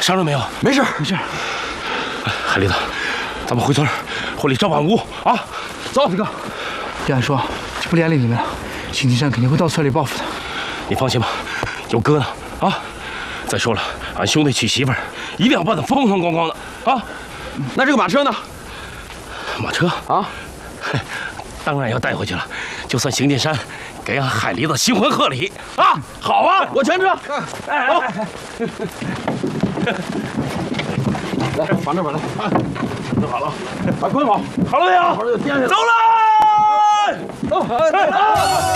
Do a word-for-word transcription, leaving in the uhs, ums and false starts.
伤着没有？ 没事， 没事。 海狸子，咱们回村，婚礼照办无误啊！走， 大哥，别俺说，这不连累你们了，邢金山肯定会到村里报复的。 你放心吧，有哥呢啊！再说了，俺兄弟娶媳妇儿，一定要办得风风光光的啊！ 那这个马车呢？ 马车啊， 当然要带回去了，就算邢金山给俺海狸子新婚贺礼啊！好啊，我全车。哎，走。 来，往这边来，啊， 弄好了， 把捆好， 好了没有？ 好了就颠下来。 走了， 走，来。